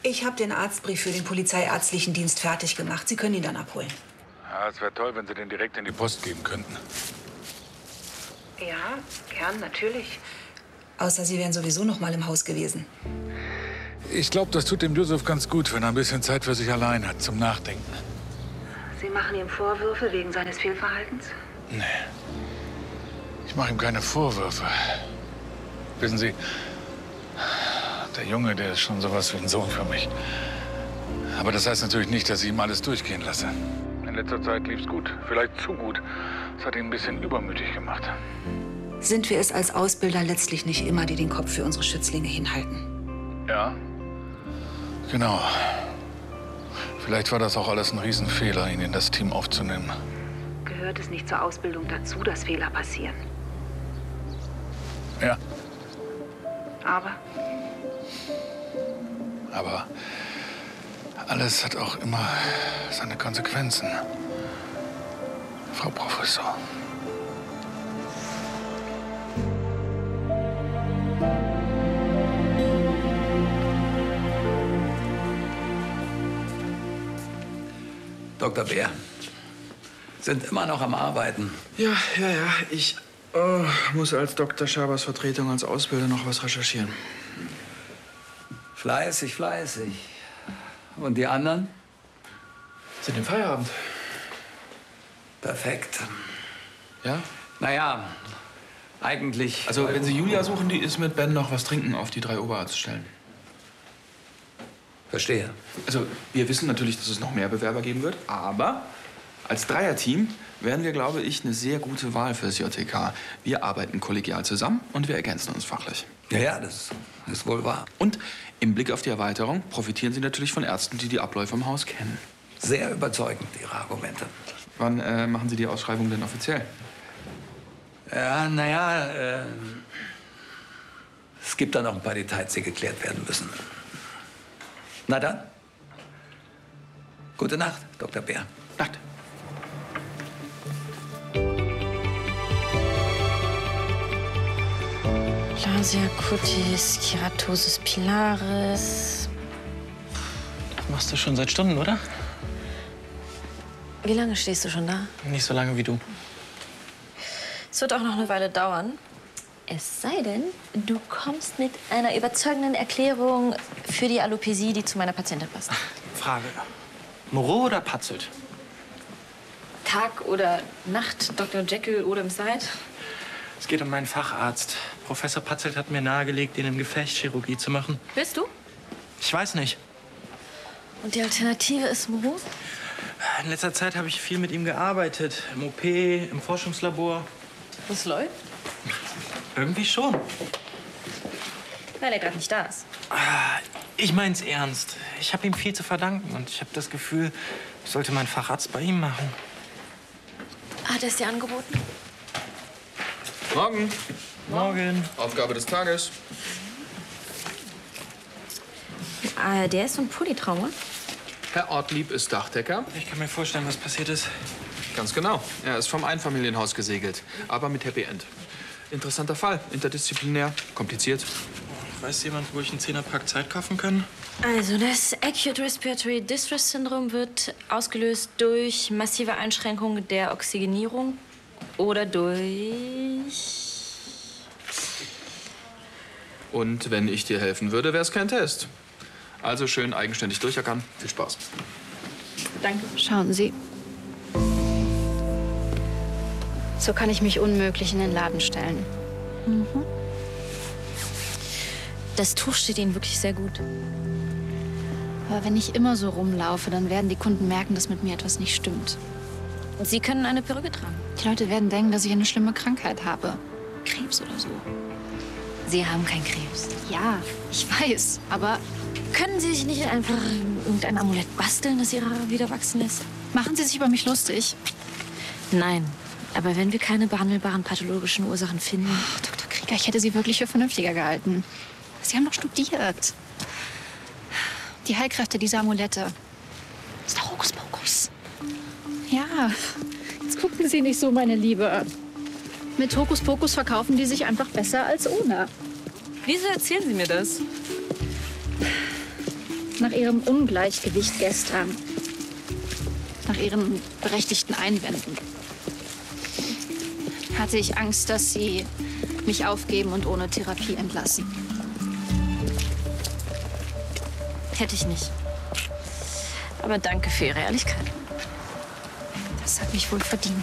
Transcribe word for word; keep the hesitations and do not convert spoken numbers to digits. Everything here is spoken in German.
Ich habe den Arztbrief für den polizeiärztlichen Dienst fertig gemacht. Sie können ihn dann abholen. Ja, es wäre toll, wenn Sie den direkt in die Post geben könnten. Ja, gern, natürlich. Außer Sie wären sowieso noch mal im Haus gewesen. Ich glaube, das tut dem Yusuf ganz gut, wenn er ein bisschen Zeit für sich allein hat, zum Nachdenken. Sie machen ihm Vorwürfe wegen seines Fehlverhaltens? Nee. Ich mache ihm keine Vorwürfe. Wissen Sie, der Junge, der ist schon sowas wie ein Sohn für mich. Aber das heißt natürlich nicht, dass ich ihm alles durchgehen lasse. In letzter Zeit lief's gut, vielleicht zu gut. Das hat ihn ein bisschen übermütig gemacht. Sind wir es als Ausbilder letztlich nicht immer, die den Kopf für unsere Schützlinge hinhalten? Ja, genau. Vielleicht war das auch alles ein Riesenfehler, ihn in das Team aufzunehmen. Gehört es nicht zur Ausbildung dazu, dass Fehler passieren? Ja. Aber? Aber alles hat auch immer seine Konsequenzen, Frau Professor. Doktor Bär, sind immer noch am Arbeiten. Ja, ja, ja. Ich oh, muss als Doktor Schabers Vertretung als Ausbilder noch was recherchieren. Fleißig, fleißig. Und die anderen? Sind im Feierabend. Perfekt. Ja? Naja, eigentlich... Also, wenn Sie Julia suchen, die ist mit Ben noch was trinken auf die drei Oberarztstellen. Verstehe. Also, wir wissen natürlich, dass es noch mehr Bewerber geben wird, aber als Dreierteam wären wir, glaube ich, eine sehr gute Wahl fürs J T K. Wir arbeiten kollegial zusammen und wir ergänzen uns fachlich. Ja, ja, das ist wohl wahr. Und im Blick auf die Erweiterung profitieren Sie natürlich von Ärzten, die die Abläufe im Haus kennen. Sehr überzeugend, Ihre Argumente. Wann äh, machen Sie die Ausschreibung denn offiziell? Ja, naja, äh, es gibt da noch ein paar Details, die geklärt werden müssen. Na dann. Gute Nacht, Doktor Bär. Nacht. Plasia cutis, Keratosis pilaris. Das machst du schon seit Stunden, oder? Wie lange stehst du schon da? Nicht so lange wie du. Es wird auch noch eine Weile dauern. Es sei denn, du kommst mit einer überzeugenden Erklärung für die Alopecie, die zu meiner Patientin passt. Frage. Moreau oder Patzelt? Tag oder Nacht, Doktor Jekyll oder Mister Hyde? Es geht um meinen Facharzt. Professor Patzelt hat mir nahegelegt, ihn in Gefäßchirurgie zu machen. Bist du? Ich weiß nicht. Und die Alternative ist Moreau? In letzter Zeit habe ich viel mit ihm gearbeitet. Im O P, im Forschungslabor. Was läuft? Irgendwie schon. Weil er gerade nicht da ist. Ich mein's ernst. Ich habe ihm viel zu verdanken und ich habe das Gefühl, ich sollte meinen Facharzt bei ihm machen. Hat er es dir angeboten? Morgen. Morgen. Aufgabe des Tages. Ah, der ist so ein Polytrauma. Herr Ortlieb ist Dachdecker. Ich kann mir vorstellen, was passiert ist. Ganz genau. Er ist vom Einfamilienhaus gesegelt, aber mit Happy End. Interessanter Fall, interdisziplinär, kompliziert. Weiß jemand, wo ich einen Zehnerpack Zeit kaufen kann? Also, das Acute Respiratory Distress Syndrom wird ausgelöst durch massive Einschränkung der Oxygenierung oder durch... Und wenn ich dir helfen würde, wäre es kein Test. Also schön eigenständig durchackern. Viel Spaß. Danke. Schauen Sie. So kann ich mich unmöglich in den Laden stellen. Mhm. Das Tuch steht Ihnen wirklich sehr gut. Aber wenn ich immer so rumlaufe, dann werden die Kunden merken, dass mit mir etwas nicht stimmt. Und Sie können eine Perücke tragen. Die Leute werden denken, dass ich eine schlimme Krankheit habe. Krebs oder so. Sie haben keinen Krebs. Ja, ich weiß, aber... Können Sie sich nicht einfach irgendein Amulett basteln, das Ihre Haare wieder wachsen lässt? Machen Sie sich über mich lustig? Nein. Aber wenn wir keine behandelbaren pathologischen Ursachen finden... Ach, Doktor Krieger, ich hätte Sie wirklich für vernünftiger gehalten. Sie haben doch studiert. Die Heilkräfte dieser Amulette. Das ist doch Hokuspokus. Ja, jetzt gucken Sie nicht so, meine Liebe. Mit Hokuspokus verkaufen die sich einfach besser als ohne. Wieso erzählen Sie mir das? Nach Ihrem Ungleichgewicht gestern. Nach Ihren berechtigten Einwänden. Hatte ich Angst, dass Sie mich aufgeben und ohne Therapie entlassen. Hätte ich nicht. Aber danke für Ihre Ehrlichkeit. Das hat mich wohl verdient.